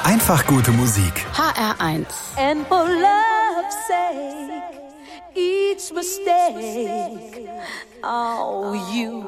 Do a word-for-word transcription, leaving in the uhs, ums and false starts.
Einfach gute Musik. H R eins. And for love's sake, each mistake, oh, you